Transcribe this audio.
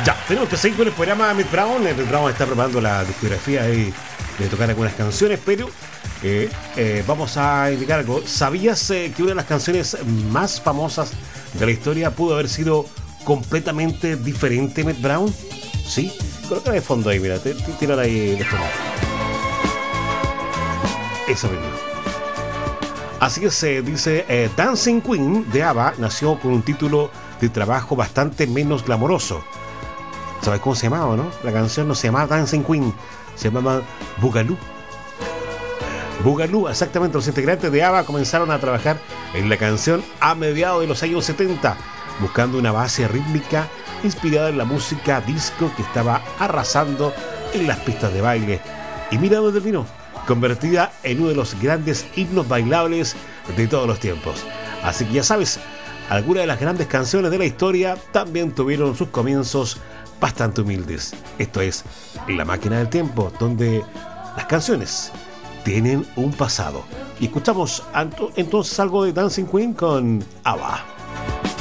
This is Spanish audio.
Ya, tenemos que seguir con el programa de Mitt Brown. Mitt Brown está preparando la discografía de tocar algunas canciones, pero vamos a indicar algo. ¿Sabías que una de las canciones más famosas de la historia pudo haber sido completamente diferente, Mitt Brown? Sí, coloca de fondo ahí, mira, tírala ahí de fondo. Eso mismo. Así que se dice, Dancing Queen de ABBA nació con un título de trabajo bastante menos glamoroso. ¿Sabes cómo se llamaba, no? La canción no se llamaba Dancing Queen, se llamaba Boogaloo. Boogaloo, exactamente. Los integrantes de ABBA comenzaron a trabajar en la canción a mediados de los años 70, buscando una base rítmica inspirada en la música disco que estaba arrasando en las pistas de baile. Y mira dónde terminó, convertida en uno de los grandes himnos bailables de todos los tiempos. Así que ya sabes, algunas de las grandes canciones de la historia también tuvieron sus comienzos bastante humildes. Esto es La Máquina del Tiempo, donde las canciones tienen un pasado. Y escuchamos entonces algo de Dancing Queen con ABBA.